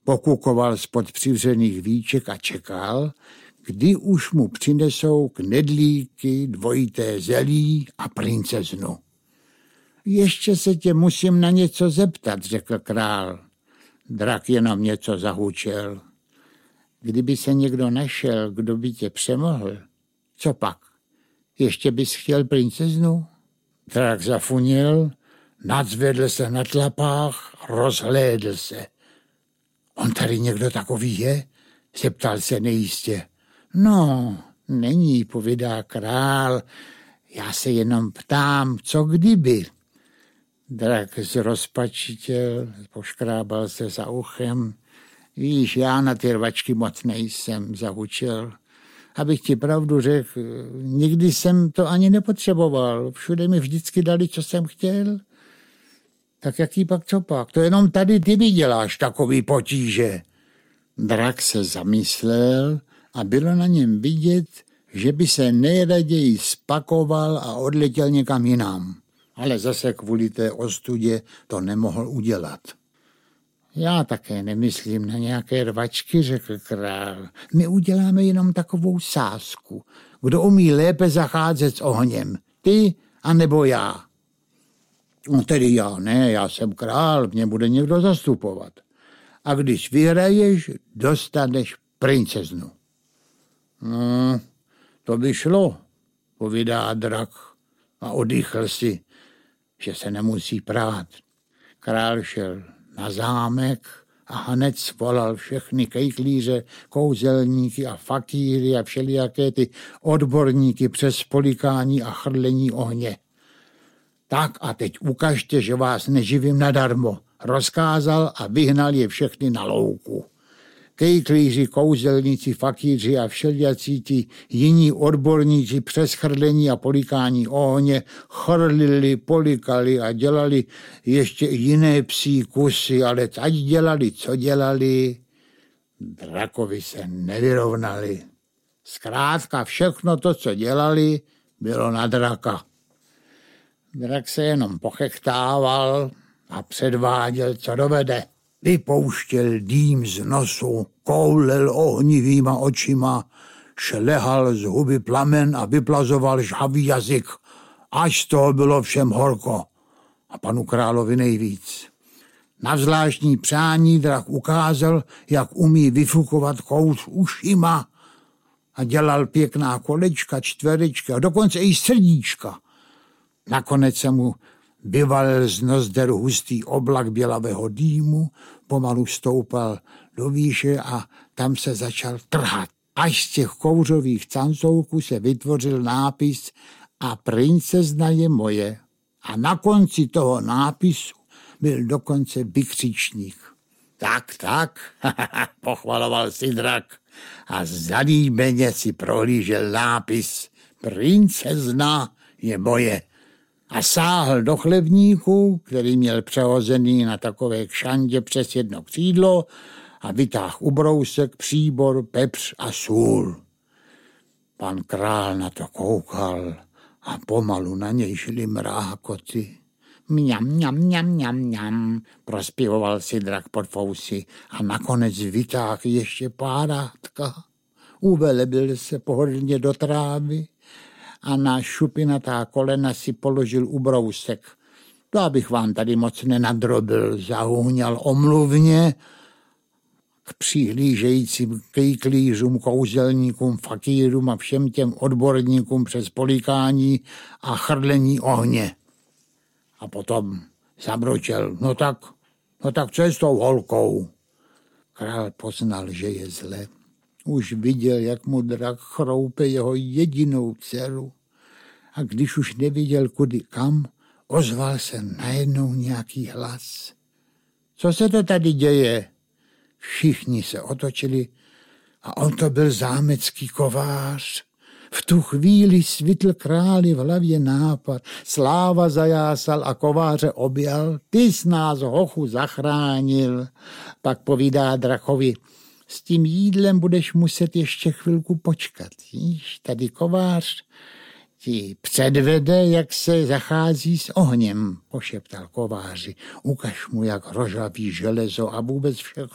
Pokukoval spod přivřených víček a čekal, kdy už mu přinesou knedlíky, dvojité zelí a princeznu. Ještě se tě musím na něco zeptat, řekl král. Drak jenom něco zahučel. Kdyby se někdo našel, kdo by tě přemohl, co pak? Ještě bys chtěl princeznu? Drak zafunil, nadzvedl se na tlapách, rozhlédl se. On tady někdo takový je? Zeptal se nejistě. No, není, povídá král. Já se jenom ptám, co kdyby. Drak zrozpačitěl, poškrábal se za uchem. Víš, já na ty rvačky moc nejsem, zahučel. Abych ti pravdu řekl, nikdy jsem to ani nepotřeboval. Všude mi vždycky dali, co jsem chtěl. Tak jaký pak, co pak? To jenom tady ty mi děláš takový potíže. Drak se zamyslel a bylo na něm vidět, že by se nejraději spakoval a odletěl někam jinam. Ale zase kvůli té ostudě to nemohl udělat. Já také nemyslím na nějaké rvačky, řekl král. My uděláme jenom takovou sázku. Kdo umí lépe zacházet s ohněm? Ty anebo já? No tedy já ne, já jsem král, mě bude někdo zastupovat. A když vyhraješ, dostaneš princeznu. No, to by šlo, povídá drak a oddychl si, že se nemusí prát. Král šel na zámek a hned svolal všechny kejklíře, kouzelníky a fakíry a všelijaké ty odborníky přes polikání a chrlení ohně. Tak a teď ukažte, že vás neživím nadarmo. Rozkázal a vyhnal je všechny na louku. Kejklíři, kouzelníci, fakíři a všelijací ti jiní odborníci přes chrlení a polikání ohně chrlili, polikali a dělali ještě jiné psí kusy, ale ať dělali, co dělali, drakovi se nevyrovnali. Zkrátka všechno to, co dělali, bylo na draka. Drak se jenom pochechtával a předváděl, co dovede. Vypouštěl dým z nosu, koulel ohnivýma očima, šlehal z huby plamen a vyplazoval žhavý jazyk, až z toho bylo všem horko a panu královi nejvíc. Na zvláštní přání drak ukázal, jak umí vyfukovat kouř ušima a dělal pěkná kolečka, čtverečka a dokonce i srdíčka. Nakonec se mu vyvalil z nozder hustý oblak bělavého dýmu, pomalu stoupal do výše a tam se začal trhat. Až z těch kouřových cancouků se vytvořil nápis a princezna je moje. A na konci toho nápisu byl dokonce vykřičník. Tak, pochvaloval si drak a zalíbeně si prohlížel nápis princezna je moje. A sáhl do chlebníku, který měl přehozený na takové kšandě přes jedno křídlo a vytáhl ubrousek, příbor, pepř a sůl. Pan král na to koukal a pomalu na něj šly mrákoty. Mňam, mňam, mňam, mňam, mňam, prospěvoval si drak pod fousy a nakonec vytáhl ještě párátka. Uvelebil se pohodlně do trávy a na šupinatá kolena si položil ubrousek. To abych vám tady moc nenadrobil, zahuňal omluvně k přihlížejícím kejklířům, kouzelníkům, fakírům a všem těm odborníkům přes polikání a chrlení ohně. A potom zabročel, no tak co je s tou holkou? Král poznal, že je zle. Už viděl, jak mu drak chroupe jeho jedinou dceru. A když už neviděl kudy kam, ozval se najednou nějaký hlas. Co se to tady děje? Všichni se otočili a on to byl zámecký kovář. V tu chvíli svitl králi v hlavě nápad. Sláva zajásal a kováře objal. Ty jsi nás, hochu, zachránil. Pak povídá drakovi, s tím jídlem budeš muset ještě chvilku počkat. Víš, tady kovář ti předvede, jak se zachází s ohněm, pošeptal kováři. Ukaž mu, jak rozžaví železo a vůbec všechno.